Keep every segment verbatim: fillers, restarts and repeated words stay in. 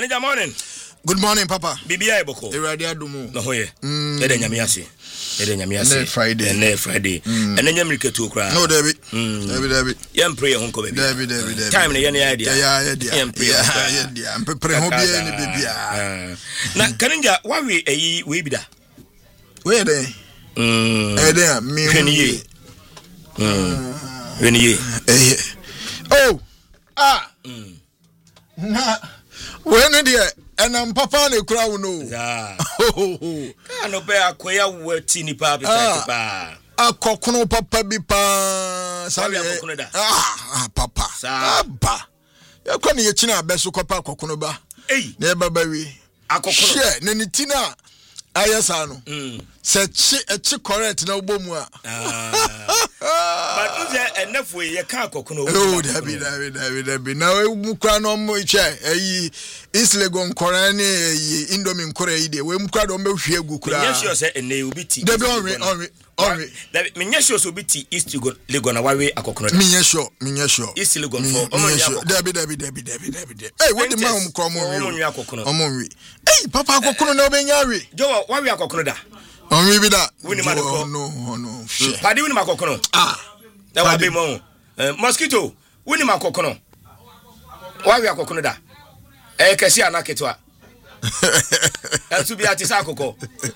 Manager morning. Good morning, Papa. Bibia Boko. Eradi adumu. No hoye. Ede nyamiase. Ede nyamiase. Ne Friday. Ne Friday. Ene nyamrike tu kra. No David. David David. Yam pray honko baby. David David David. Time ne ye ne idea. Yeah yeah yeah. Yam pray. Yeah yeah. Am pray ho bia ne bibia. Na kaninja wa we eyi we bida. We dey. Mm. Eh dey me. Hweniye. Mm. Hweniye. Eh. Oh. Ah. Mm. Na when dey enam papa ne kura wo no. Yeah. Ka no be akoya wati ni pa appetite pa. Akokono papa bi pa. Sabe akokono da. Ah, papa. Aba. Ya kwa ne yechina abeso kopa akokono ba. Ei. Na baba wi. Akokono. She ne ne tina ayesa no. Mm. Se chi echi correct na obomu a. Ah. But uze enough we ye ka akokono. Oh, David David David David. Na we mu kwa no mo che eyi Islegon korane eyi Indomie nkora yi de we mu kwa do me hwe agu kura. Yes you say ene obi ti. David onwe onwe onwe. David me yes you obi ti East Legon na wawe akokono. Me yes sure, me yes sure. East Legon for omo nya akokono. David David David David David. Hey, what the man um kro mo wi. Omo nya akokono. Omo wi. Hey, papa akokono na obenya wi. Jo wawe akokono da. Omo bi da. Wini ma ko. No, no. Shit. Padi wini ma akokono. Ah. Da wa be mo. Mosquito, wini ma akokono. Wawe akokono da. Eh kesi anaketwa. Ensu bi ati sa akoko.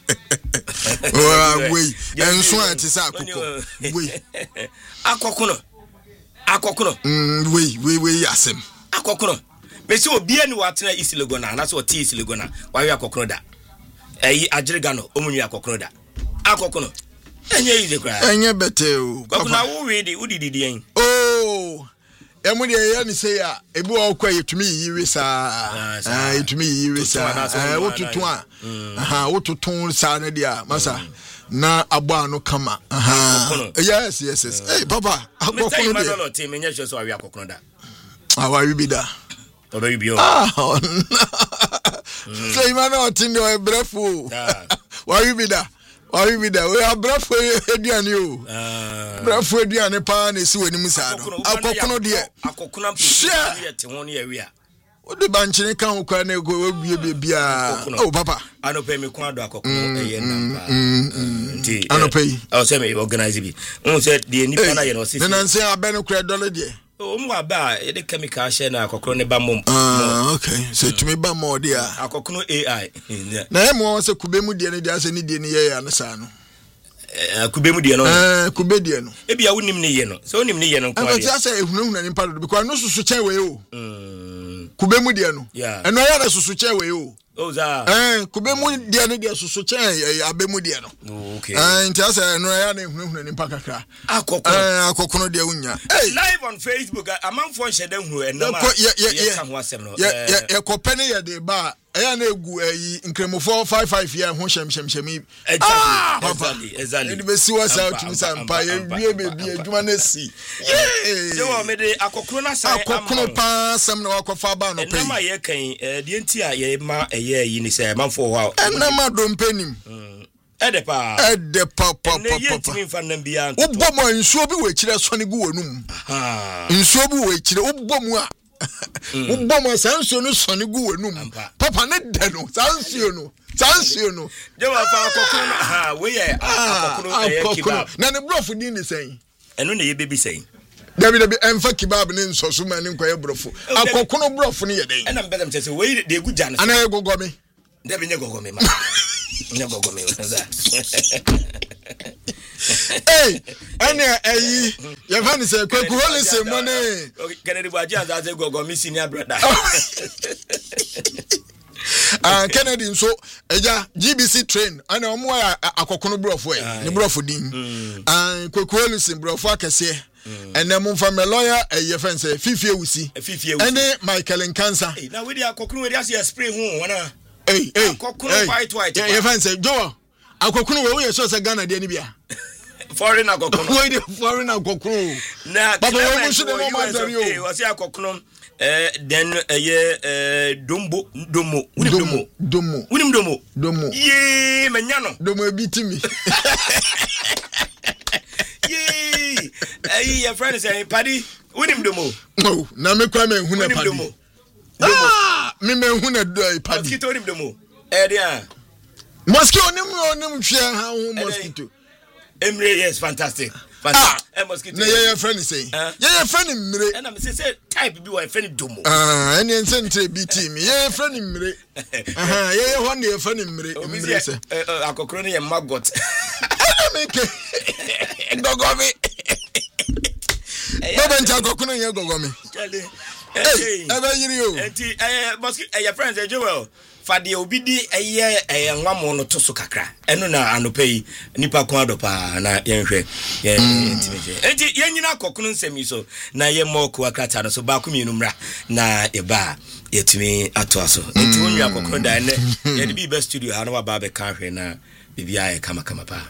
Oh, wait. Ensu ati sa akoko. Wait. Akokono. Akokono. Mm, wait, wait, wait, yasem. Akokono. Me se obi anu watena Isilegon na na so ti Isilegon na wawe akokono da. Eyi Ajirigano omunyu akokono da. Akokono. Enye ize kra. Enye bete o. Kokona wo we di udididi en. Oh. Emu de ya ni say ya ebi wo kwa yetumi yiwe sa. Ah, yetumi yiwe sa. Ah, wotutu a. Aha, wotutu sa na dia masa. Na agba no kama. Aha. Yes, yes, yes. Hey, papa, akokono de. Me tell you team enye so awi akokono da. Ah, wa bi da. Oba bi o. Ah. Say man o tin do e brefo. Ah. Wa bi da. Why be there? We are brave for Edian you. Brave for Edian, pa, and see when you miss out. I'll cocono dear. I'll cocono yet one year. What the bunch in can go be oh, papa. I don't pay me quando a cocono. I don't pay. I'll say me organize it. Who said the Nipana, you know, then I say I better credit dollar dear. Oh, my bad. The chemical share now, cocono bamum. Ah, okay. So to me, bamo dear. A cocono A I. Now, I'm once a Kubemu dear, there's any dear and a son. Kubemu dear, no, Kubediano. Maybe I wouldn't even know. So, only me, and I just say, if no one in part because no such a way. Kubemu dear, yeah, and I had a such a way. Oh, eh, Kubemu dear, there's such a Abemu dear. Okay. And just a no, I am in Pakaka. A cocono dear. Live on Facebook, a man for Shadow and no, yeah, yeah, yeah, yeah, yeah, Copenia de bar. I gu eh incremo four five five year ho shem shem shem exactly exactly e be si wasa otumi sampa ye wie be bi adwuma na si yeah je wo me de akokoro na sai akokoro pa sam na wakofa ba no pe na ye kan eh de enti a ye ma eye yi ni sai manfo ho na ma do mpanim ede pa ede pa pa pa pa pa wo mo nsuo bi we kire so ne gu wonum nsuo bi we kire wo bomu a Uboma sanso no soni gu wenum papa ne de no sanso no sanso no je wa fa akokoro ha we ye akokoro e kebab na ne brofu din ni sen eno na ye bebi sen David David emfa kebab ne nsoso ma ne nkoye brofu akokoro brofu ne ye den ena mbedam chese we de gu jane ana ye gogomi David nye gogomi ma nye gogomi za Hey, ane ayi ya fani se kwaku hole se money. Kennedy Bwaji azaze gogo mi senior brother. Ah Kennedy nso eja G B C train ana omo akokono brofo e ni brofo din. Ah kwaku hole se brofo akese. Ene mo fa me lawyer e ye fen se fifie wusi. Fifie wusi. Ene Michael Nkansa. Na we dia akokono we dia se spray hu wana. Hey hey. Akokono white white. Ye fen se jo akokono we we so se Ghana dia ni bia. Foreign akokono. Why the foreign akokono? Na baba we musu de mo mazari o. Wasi akokono eh then eh eh dombo domo. Uni domo. Domo. Uni domo. Domo. Ye menyano. Domo ebitimi. Ye. Eh your friend say paddy. Uni domo. No, na me kwa me hu na paddy. Ah! me me hu na do padi mosquito nim demo eh dia mosquito nim nim hwe ha hu mosquito emre yes fantastic fantastic eh mosquito na ye friend say ye ye friend mre and am say say type bi wa friend domo ah ene nsentre bi team ye friend mre aha ye ye hon ye friend mre mre say akokoro ne ye maggot meke gogomi baba nta akokoro ye gogomi eh aba yiri o enti eh mosquito eh friends eh Joel fade obi di eye eh nwamo no to so kakra eno na anopai nipa kon adopa na yenhwe ye enti enti yenyina akokunu nsemi so na ye moko akrata no so ba ko mienu mra na eba yetumi ato aso enti wonwi akokunu da ne ye de bi be studio ha no ba ba be ka hwe na bibia ye kama kama pa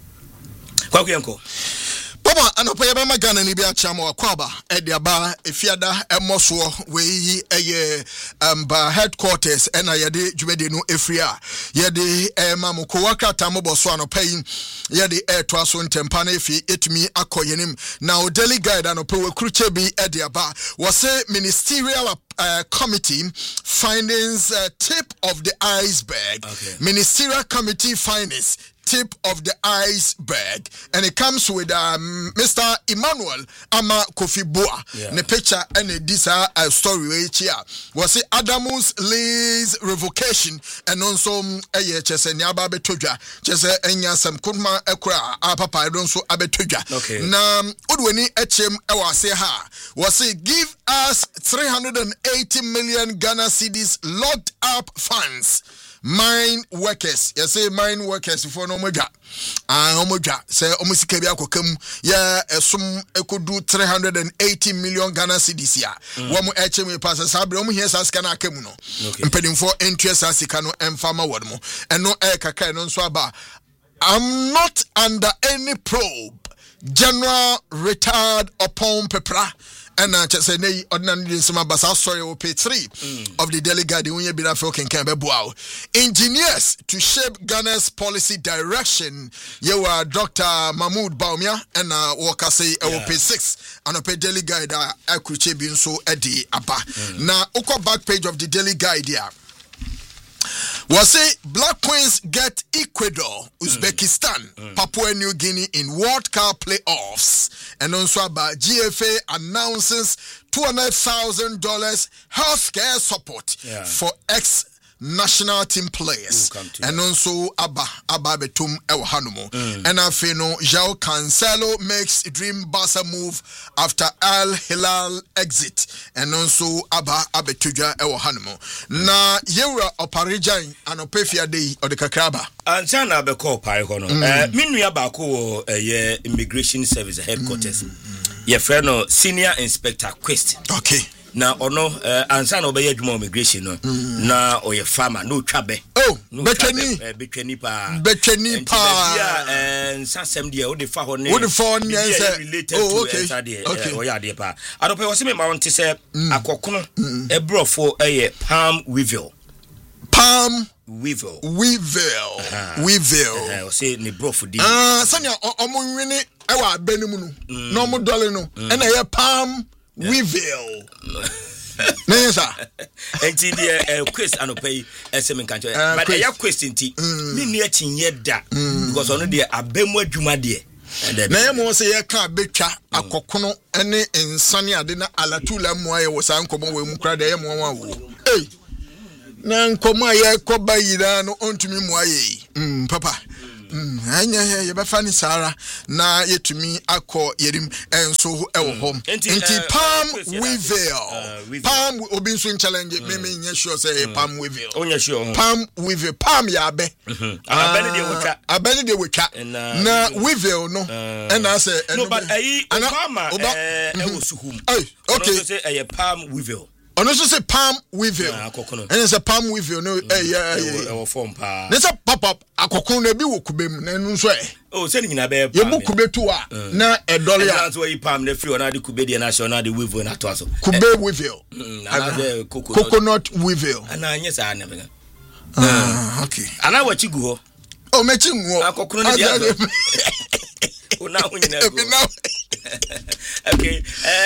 kwa kuyenko Baba anopa ya bema Ghana ni bia chama wa kwaba edi aba efiada emoso we eye amba headquarters ena yede dwumede no efria yede emamko wakata moboso anopa yi yede eto aso ntempa na efi etumi akoyenim na o daily guide anopa we kruche bi edi aba wose ministerial Uh, committee findings uh, tip of the iceberg. Okay. Ministerial committee findings tip of the iceberg, and it comes with um, Mister Emmanuel Ama Kofi Boa. Yeah. The picture and this uh, story right here was it Adamus Lee's revocation and also a year chese nyaba betoja chese enya sam kunma ekra a papa I don't so abetoja. Okay. Na udweni echem ewa se ha was it give us three hundred eighty million Ghana cedis locked up funds. Mine workers, you say mine workers for no moja. Ah, omoja say omusika bi akokam ya esum ekodu three hundred eighty million Ghana cedis ya. Wo mo eche me pass sabre omu hia sasika na akamu no. Mpedim for interest asika no emfama word mo. Eno e kaka no nso aba. I'm not under any probe. General retired upon pepra. And I just say, nay, ordinary some basa sorry will pay three mm. of the delegate when you be that fucking can be wow. Engineers to shape Ghana's policy direction. You are Doctor Mahmoud Baumia and uh Walker say I will pay six and I pay daily guide uh Akuche bin so Eddie Abba. Now Oko back page of the daily guide here. Was it Black Queens get Ecuador, Uzbekistan, mm. Papua New Guinea in World Cup playoffs, and also about G F A announces two hundred thousand dollars healthcare support yeah. for ex national team players, and also Abba Abba Betum El Hanumo, and Afeno João Cancelo makes dream Barca move after Al Hilal exit, and also Abba Abetuja El Hanumo. Na Yura Oparijan and Opefia Day or the Kakraba. And Sana Beko Parihono, Minria Bako, a immigration service headquarters. Your friend, Senior Inspector Quest. Okay. Na ono uh, ansa na obeye adwuma immigration no mm. na oye farmer no twabe oh no betweni betweni pa betweni pa eh nsasem de o de fa ho ne o de fa ne related oh, okay. to de okay. uh, oya de pa adope wo se me ma won te se akokono ebrofo eye palm weevil palm weevil weevil uh-huh. weevil eh o se ni brofo di ah sanya omo nwini e wa abanimu no no mo dole no e na ye palm weevil. Nessa. Enti the quiz anopai esem kancho. But e ya question ti. Me ni achinye da because ono de abemu adwuma de. Na ye mo se ye ka betwa akokono ene nsane ade na alatula mu aye wo san komo we mu kra de ye mo wa wo. Eh. Na nkomo aye koba yira no ontumi mu aye. Mm papa. Mm, anya ye be fani sara na yetumi akọ yerim enso ewo hom enti palm weevil palm obi nso challenge me me nya sure say palm weevil onya sure palm weevil palm ya be abani de wotwa abani de wotwa na weevil no and I say no but ayi obama eh ewo suhum okay say ayi palm weevil ono so say palm weevil and it's a palm weevil no eh yeah yeah form pa let's pop up akokon na bi wo kubem na nu so eh oh say ni na be ye bu kubetu a na edole ya so yi palm na free na de kubedi na so na de weevil na to aso kube weevil na coconut weevil ana anya sa na be ah okay ana wachi gu ho o mechi nwo akokon na dia ona ho nyina go Okay.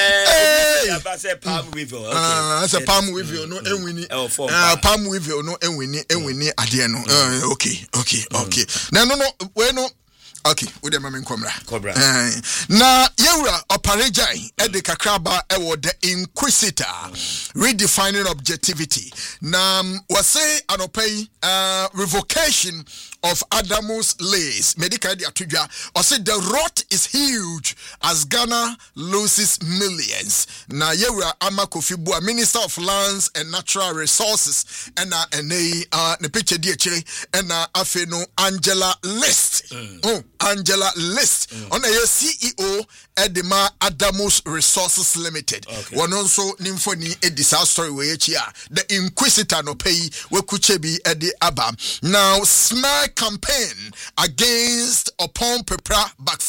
Eh, I say palm weevil. Okay. Ah, that's a palm weevil no enwini. Ah, palm weevil no enwini enwini ade no. Okay, okay, okay. Na no no, we no okay, we dem am Cobra. Cobra. Eh, na yewura oparejai e de kakraba e wo the Inquisitor redefining objectivity. Na we say anopai uh revocation of Adamus Lays medical atudwa or say the rot is huge as Ghana loses millions. Na yewura Amakofibua, Minister of Lands and Natural Resources, and na ene uh the picture di chire and na afeno Angela List. Mm. Oh, Angela List mm. on a C E O Edema Adamus Resources Limited. Okay. One also nimfoni a disaster way here. The Inquisitor no pay we kuchebi edi aba. Now smear campaign against upon Pepra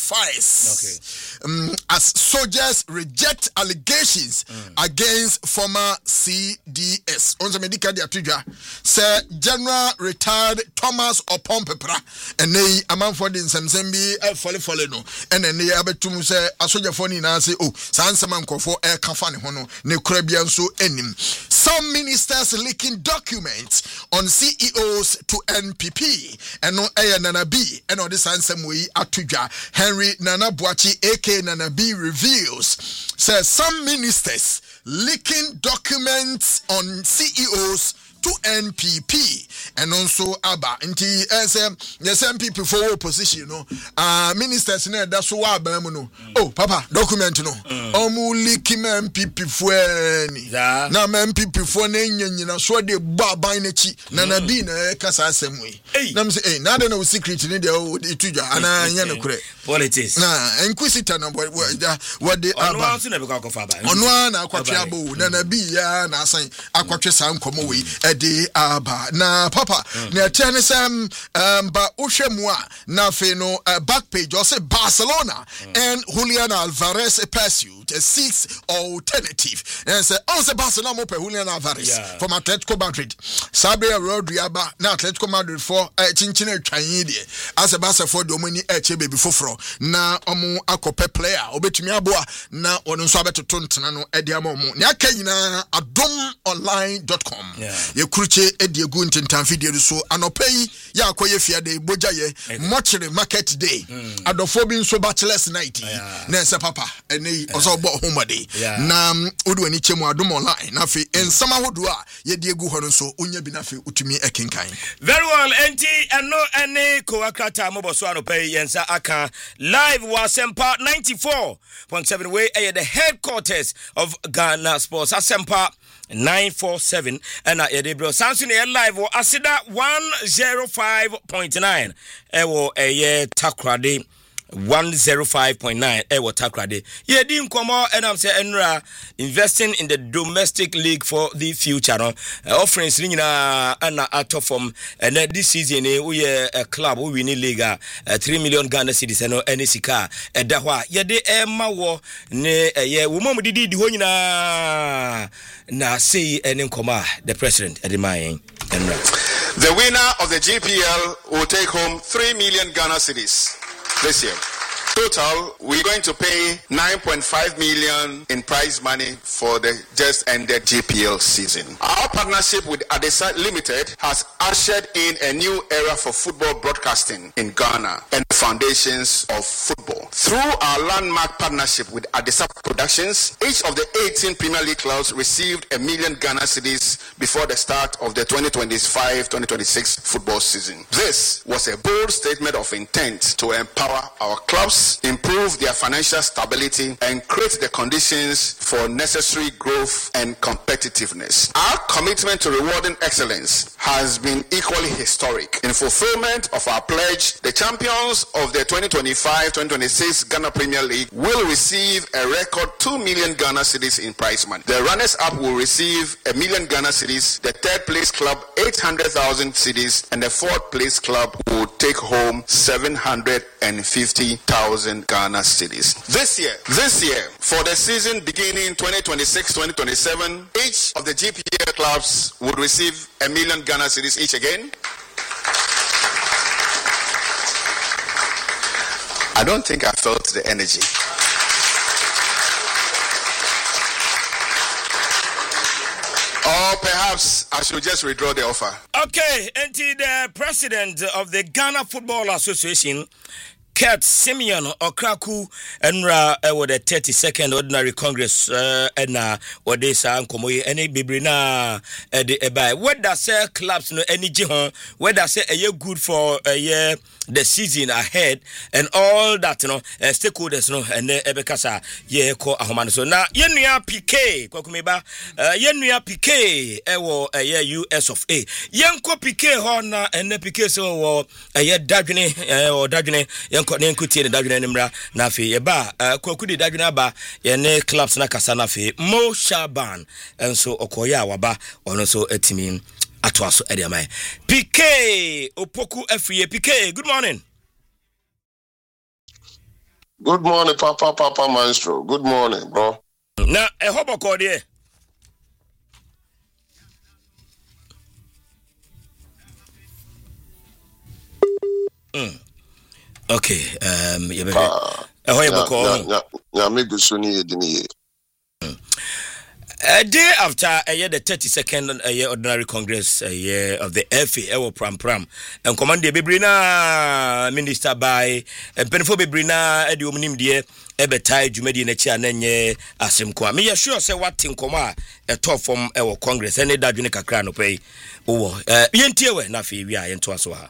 backfires. Okay. Um, as soldiers reject allegations mm. against former C D S. On the medical diatudra, Sir General retired Thomas upon Pepra and they among for the Samsembi a folly follow no and then they abetum say a soldier phone in say oh Sansaman for air kafani hono ne Caribbean so enim. Some ministers leaking documents on C E Os to N P P and no A Nana B and on this Sansam way atuja Henry Nana Boachi aka Nana B reveals says some ministers leaking documents on C E Os to N P P and also Abba nti as um yes M P P for opposition no uh ministers na da so wa ba mu no oh papa document no omu leaking M P P for ni na M P P for na nyanyina so de ba ban na chi na na bi na kasa asem we na me say eh na da na secret ni de o itudwa ana nya na kure politics na Inquisitor na what the Abba ono na be kwa fa ba ono na akwatwe abo na na bi ya na asan akwatwe sa nkomo we de aba na papa na tell some um ba uhwemua na fe no uh, back page or say Barcelona mm. and Julian Alvarez pursued a sixth alternative and say oh say Barcelona mo pe Julian Alvarez yeah. from Atletico Madrid Sabria Rodriaba na Atletico Madrid for uh, chinchine twan de as a Barca for do mani e che baby foforo na omo akope player obetumi aboa na ono nso abetoto ntena no e de amomo ne aka nyina adom online dot com yeah. ye kuruche ediegu ntentan video so anopai ya akoye fiade boja ye mochire market day mm. adofo bi nso bachelor's night yeah. na se papa ene oso bo homade na odu ani chemu adom online na fe ensama hodo a ye diegu ho nso onya bi na fe utumi ekenkan very well enti eno ene ko akrata moboso anopai yensa aka live was Asempa ninety-four point seven way at the headquarters of Ghana Sports Asempa nine forty-seven and uh, yeah, bro Samson air live or Asida one oh five point nine ewo eye Takrade one oh five point nine ewo Takrade yeah di nkomo and I'm say enra investing in the domestic league for the future no uh, offerings ni nyina ana out from and uh, this season eh we a club we win league uh, three million Ghana cedis no any sika e da ho a ye de e ma wo ne eye wo mom didi di ho nyina na say any nkoma the president Edimayen enra the winner of the G P L will take home three million Ghana cedis this year. Total, we're going to pay nine point five million in prize money for the just ended G P L season. Our partnership with Adesa Limited has ushered in a new era for football broadcasting in Ghana and the foundations of football. Through our landmark partnership with Adesa Productions, each of the eighteen Premier League clubs received a million Ghana cedis before the start of the twenty twenty-five twenty twenty-six football season. This was a bold statement of intent to empower our clubs, improve their financial stability, and create the conditions for necessary growth and competitiveness. Our commitment to rewarding excellence has been equally historic. In fulfillment of our pledge, the champions of the twenty twenty-five twenty twenty-six Ghana Premier League will receive a record two million Ghana cedis in prize money. The runners-up will receive a million Ghana cedis, the third place club eight hundred thousand cedis, and the fourth place club will take home seven hundred fifty thousand Ghana cedis. This year, this year, for the season beginning twenty twenty-six twenty twenty-seven, each of the G P L clubs would receive a million Ghana cedis each again. I don't think I felt the energy. perhaps I should just withdraw the offer. Okay, and the president of the Ghana Football Association, Kurt Simeon Okraku, and uh, with the thirty-second Ordinary Congress, uh, and uh, what they say, Nkomoye, any bibrina, uh, the eba. What does say clubs no any jihon? What does say a year good for a year the season ahead and all that, you know, uh, stakeholders, no, and uh, ebekasa ye ko ahomano. So now, yenuya P K, kwakumeba, uh, yenuya P K, ewo a year U S of A. Yenko P K hona and the P K so a year dajune or dajune. Ko ne nkutie ne dadwene nimra na afi ye ba kwakudi dadwene ba ye ne clubs na kasa na afi Mo Shaban enso okoya waba ono so etimi atoaso ede amai P K Opoku Afriye P K good morning. Good morning papa papa maestro, good morning bro. Na e hoboko de mm okay, um, you better. A day after a year, the thirty-second a year ordinary congress a year of the F A, Ewo Pram Pram, and command the Bibrina minister by and Penfo Bibrina, Eddie Omnim dear, Ebetai, Jumedi Necha, Nenye, Asimqua. Me assure say what in coma a top from our congress, and a Dajunica Crano pay. Oh, uh, Yentiewe, Nafi, we are in Twaswa.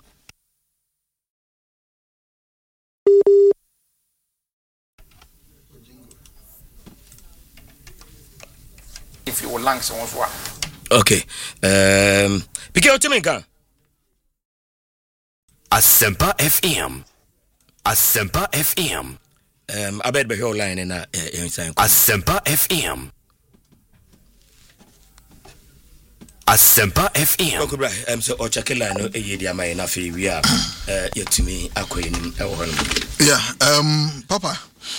If you will lungs on what? Okay. Um P K Otiminka. Asempa F M. Asempa F M. Um I bet be your line in a inside. Asempa F M. Asempa F M. Okay, right. Um so Ochakela no e dia mai na fe wi a eh yetumi akoyin e wo no. Yeah, um papa.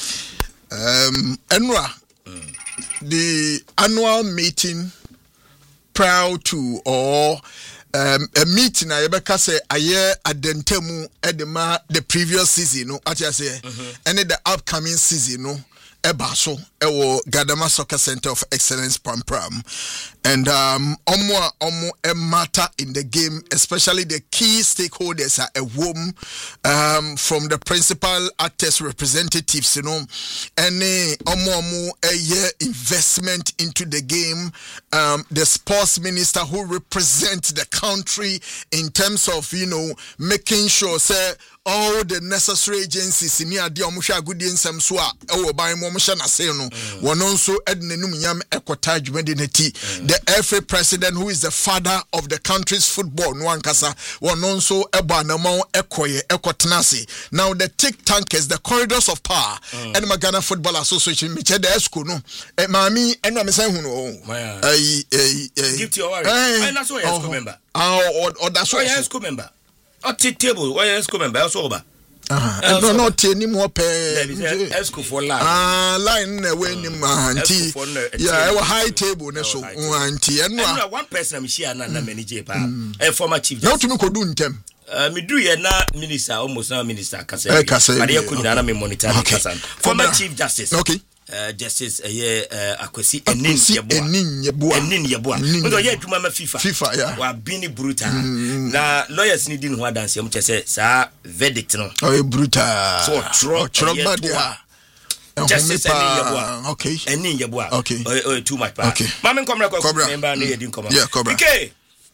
Um Enra mm. The annual meeting prior to or um, a meeting I ever say a year at Dentemu edema the previous season no I just say and the upcoming season no Ebaso ewo Gadama Soccer Center of Excellence Pram Pram and um omo omo a matter in the game, especially the key stakeholders are a woman um from the principal actors representatives, you know, any omo omo a year investment into the game, um the sports minister who represents the country in terms of, you know, making sure say all the necessary agencies in here the omusha agudi nsem so a ewo ban mo musha na say no wono nso ednenum nyam ekota dwumede neti the F A president who is the father of the country's football no ankasa wono nso ebo anamon ekoye ekotenase. Now the tick tankers, the corridors of power and mm. Ghana Football Association me che the esco no e maami eno amesa hu no eh eh give to your worry I na so esco member ah or that's so esco member at the table why esco member also ba ah no no te ni mo pe esco for line ah line na we ni anti yeah e high table ne so anti eno one person am share na na manager pa e former chief no to me ko do ntem Uh, me do ye na minister almost na minister kase but ye ko nyina na me monitor kasa former chief justice okay uh, justice uh, ye uh, akwesi enin yeboa enin yeboa enin yeboa ndo ye adwuma ma FIFA FIFA yeah wa bini brutal mm. na lawyers ni din ho adanse am chese sa verdict no oh brutal so tro tro badia justice enin yeboa okay enin yeboa okay oh, oh, too much pa okay mama komra ko member na ye din koma yeah cobra okay.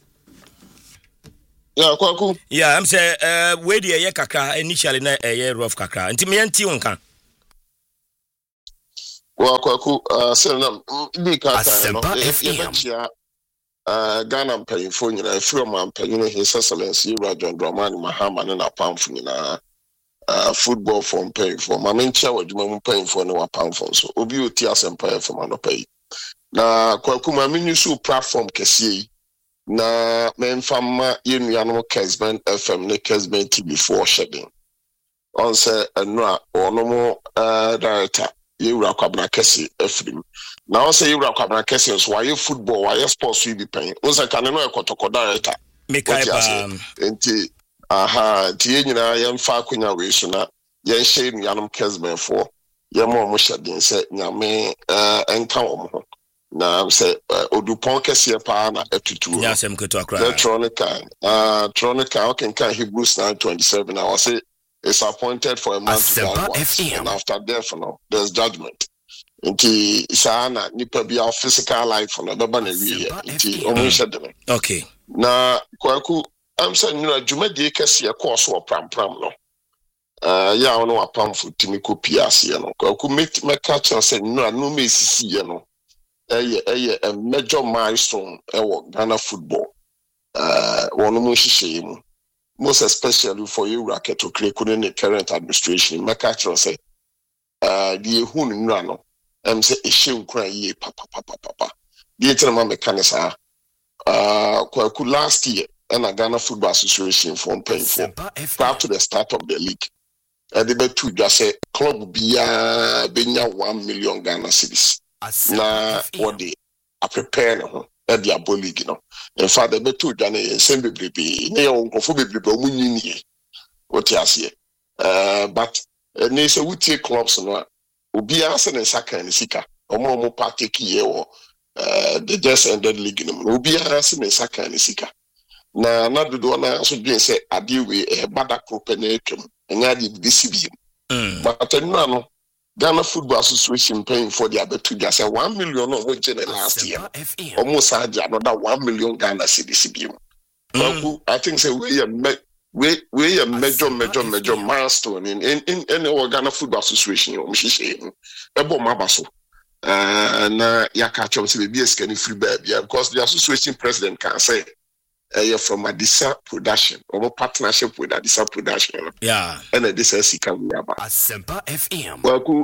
Yeah, kwaku. Yeah, I'm say uh where the ye kakra initially na eh rough kakra. Nti me anti wonka. Wa kwaku uh selna bi kakra no. Asempa uh Ghana mpanyimfo nyina from mpanyim His Excellency John Dramani Mahama na pamfo nyina uh football from mpanyimfo. Ma mencha wadwuma mu mpanyimfo na wapamfo so. Obi oti Asempa F M anopai. Na kwaku ma menyusu platform kese yi. Na memfama yenuanom Kesben F M ne Kesben T V four shedding on say enra onomo uh director yewura kwabna kese afrim na on say yewura kwabna kese so why football why sports we be paying on say kan no ekotoko director mekai ba enti aha ti yenyina yemfa akonya we so na yen hye nuanom Kesben four yemo mo shedding say nyame uh enka wo ho na say odupon kese pa na etutu ya sem keto akra electronica uh electronica okay kan Hebrews nine twenty-seven I was say it's appointed for a man to die, and after death no there's judgment. Nti sana nipa bia physical life no baba na wie nti omo shede okay na kwaku am say you know dwumadi kese e course wo pram pram no uh ya ono apam futimi kopi ase no kwaku make make catch say no no me sisi ye no eh eh a major milestone e wo Ghana football uh wono mo hihye mu most especially for you racket to create the current administration make catch say uh the ehun nura no am say ehye nkran ye papa papa papa the internal mechanism uh kwaku last year and a Ghana Football Association from paying for prior to the start of the league and they be two just say club bia benya one million Ghana cedis na what they are preparing ho e dia league no in fact they be two Ghana ensem bebrebe ne yo nkofo bebrebe omunyi nie what you say uh but ne say we take clubs no obi ase ne saka ne sika omo omo partake ye wo uh the just ended league no obi ase ne saka ne sika na na dodo na so dwen say ade we e bada krope na etwem enya de bisi bi but no no Ghana Football Association paying for the abetu just one million no which last year almost another one million Ghana cedis bi mm. I think say we we we a major major major milestone in in in, in our Ghana Football Association o mhihye e bo mabaso uh na yakacho say be scan free baby because the association president can say uh, you're from Adisa Production or partnership with Adisa Production. Yeah. And Adisa Sika Waba. Asempa F M. Well,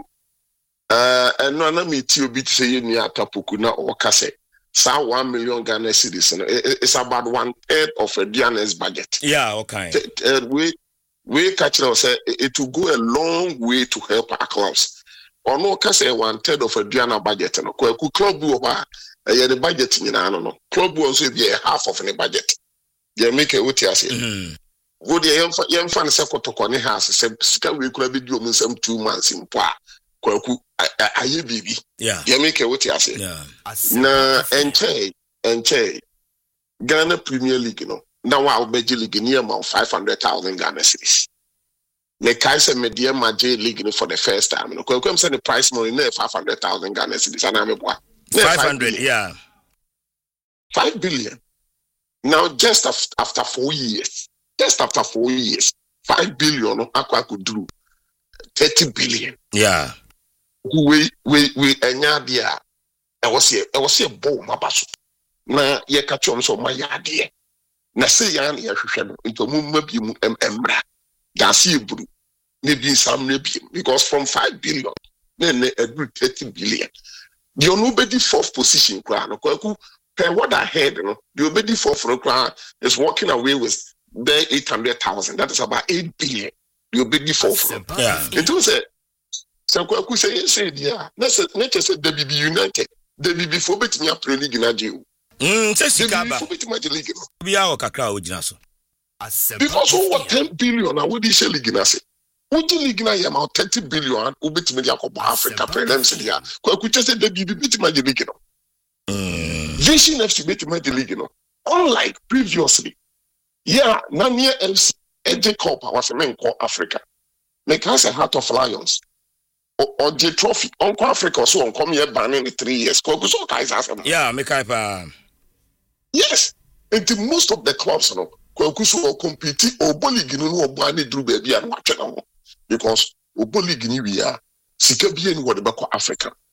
uh, and no, no, me too, be say ni atapukuna or kase. Sa one million Ghana cedis. It's about one third of a Diana's budget. Yeah, okay. Uh, we we catch us say it will go a long way to help our clubs. Or no, kase one third of a Diana budget. No, kwa club over. Uh, the budget in I don't know. Club will also be a half of the budget. They make a what you say. Go the young fan second to Connie House, second we could be doing some two months in Poa. Kwaku, I baby. Yeah. They make a what you say. Yeah. Na and Che and Che Ghana Premier League, you know. Now our major league near about five hundred thousand Ghana cedis. The Kaiser Media Major League for the first time. You know, Kwaku said the price money near five hundred thousand Ghana cedis. And I'm a Five hundred, yeah. Five billion. Now, just after, after four years, just after four years, five billion, Aqua could do thirty billion. Yeah. We we we enyadia. I was here. I was here. Bo mabasu. Na ye catch on so my yadia. Na say yan ya hwehwe into mu mabi mu embra. Gasi ebru. Maybe some maybe because from five billion, then a good thirty billion. The nobody fourth position crown. What I heard, you know, the nobody fourth crown is walking away with their eight hundred thousand. That is about eight billion. The nobody fourth. Yeah. It was a so Kwaku say say yeah. Let's let's say the B B United. The B B for betting your pre league in Nigeria. Mm, say Sikaba. For betting my league. Be our kakra ojinaso. Because over ten billion, I would say league in Ase. Would you league now about thirty billion? Who bet me the Africa presidency here? Kwaku just said the B B bet my league. Vision F C bet my league. You know, unlike previously, yeah, Nania F C, A J Cup was a man called Africa. Make us a Heart of Lions or, or J Trophy. Uncle Africa so on come here banning in three years. Kwaku so guys yeah, make up. Yes, and to most of the clubs, you know, Kwaku so compete or league you know banning drew baby and watch it. Because Obo League ni we are sika bi eni wo de beko Africa